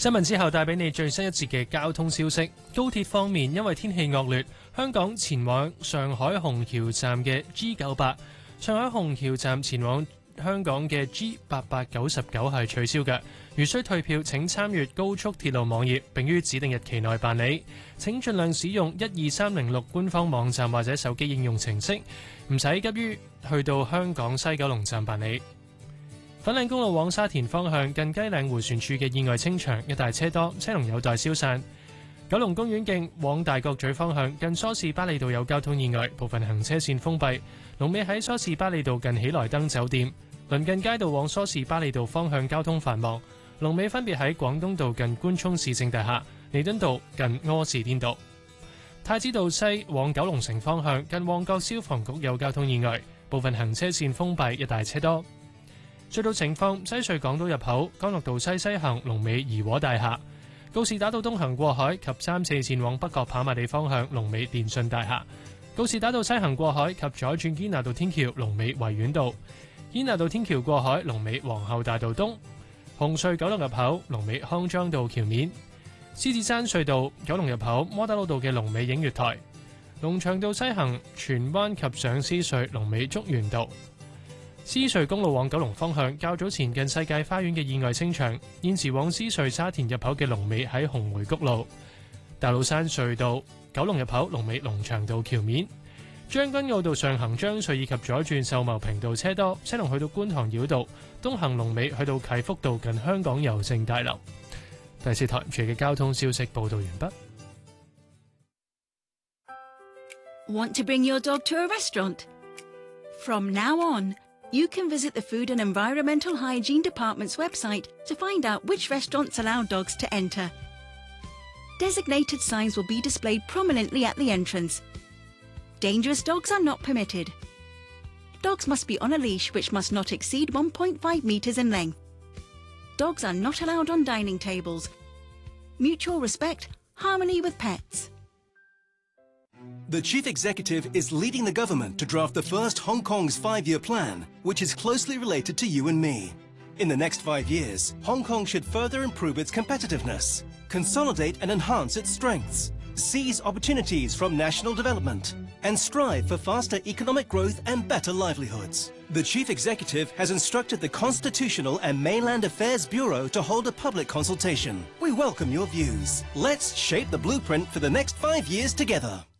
新聞之後帶俾你最新一節嘅交通消息。高鐵方面，因為天氣惡劣，香港前往上海虹橋站嘅 G98、上海虹橋站前往香港嘅 G899係取消嘅。如需退票，請參閱高速鐵路網頁，並於指定日期內辦理。請盡量使用12306官方網站或者手機應用程式，唔使急於去到香港西九龍站辦理。粉嶺公路往沙田方向近雞嶺迴旋處嘅意外清場，一帶車多，車龍有待消散。九龍公園徑往大角咀方向近梳士巴利道有交通意外，部分行車線封閉，龍尾喺梳士巴利道近喜來登酒店。鄰近街道往梳士巴利道方向交通繁忙，龍尾分別喺廣東道近官涌市政大廈、彌敦道近柯士甸道。太子道西往九龍城方向近旺角消防局有交通意外，部分行車線封閉，一帶車多。隧道情況：西隧港島入口干諾道西西行龍尾怡和大廈；告士打道東行過海及3、4線往北角跑馬地方向龍尾電訊大廈；告士打道西行過海及左轉堅拿道天橋龍尾維園道；堅拿道天橋過海龍尾皇后大道東；紅隧九龍入口龍尾康莊道橋面；獅子山隧道九龍入口窩打老道嘅龍尾映月台；龍翔道西行荃灣及上獅隧龍尾竹園道。獅隧公路往九龍方向，較早前近世界花園嘅意外清場，現時往獅隧沙田入口嘅龍尾喺紅梅谷路。大老山隧道九龍入口龍尾龍翔道橋面。將軍澳道上行將隧以及左轉秀茂坪道車多，車龍去到觀塘繞道，東行龍尾去到啟福道近香港郵政大樓。第4台住嘅交通消息報道完畢。 Want to bring your dog to a restaurant? From now on, you can visit the Food and Environmental Hygiene Department's website to find out which restaurants allow dogs to enter. Designated signs will be displayed prominently at the entrance. Dangerous dogs are not permitted. Dogs must be on a leash which must not exceed 1.5 metres in length. Dogs are not allowed on dining tables. Mutual respect, harmony with pets. The Chief Executive is leading the government to draft the first Hong Kong's 5-year plan, which is closely related to you and me. In the next 5 years, Hong Kong should further improve its competitiveness, consolidate and enhance its strengths, seize opportunities from national development, and strive for faster economic growth and better livelihoods. The Chief Executive has instructed the Constitutional and Mainland Affairs Bureau to hold a public consultation. We welcome your views. Let's shape the blueprint for the next 5 years together.